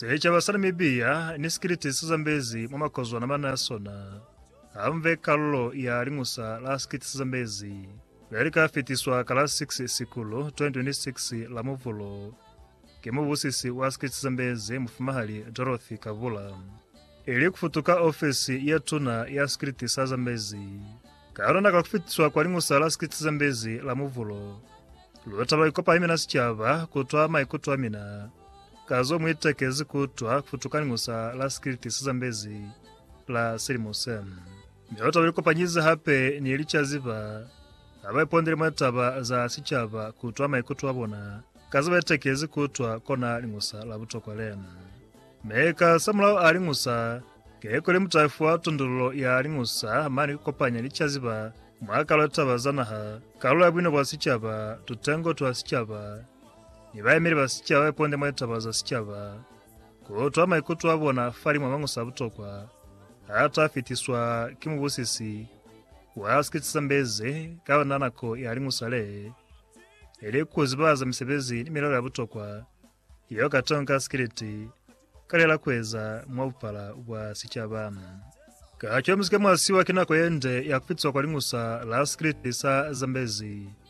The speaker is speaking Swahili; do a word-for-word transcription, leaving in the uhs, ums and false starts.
secha basanamibia nisikiriti sizambezi mwamakozwa na manasona amve kallo ya ringusa la skiti sizambezi Verika fitiswa kala six sikulu twenty twenty-six la muvulo kemubusisi wa skiti sizambezi mufumahali Dorothy Kavula ili kufutuka ofisi ya tuna ya skiti sizambezi karona kakufitiswa kwa ringusa la skiti sizambezi la muvulo luwetaba ikopa imina sichava kutwa maikutwa mina kazo mwitekezi kutwa kufutuka ringusa la skiti sizambezi la Sirimose Miota wiliko panyiza hape ni ilicha ziva Abai pondere mwetaba za sichava kutwa maikutu wabona Kaza wetekezi kutwa kona ringusa la buto kwa lem Meeka samulao a ringusa Keekole mutaifu wa tundulo ya ringusa Mani kukopanya ilicha ziva Mwaka lwetaba zanaha Kalula abwino wa sichava Tutengo tuwa sichava Nibaye miri wa sichava Weponde mwetaba za sichava Kutwa maikutu wabona Fari mwamangusa buto kwa Hata fitiswa kimubusisi wa skiti sizambezi kawa nanako ya ringusale ili kuzibaza misebezi nimilolo ya butokwa iyo katonga skiriti kalela kweza mwapala wa sichaba Kachwa mzike mwasiwa kinako yende ya kufitwa kwa ringusa la skiriti sa zambezi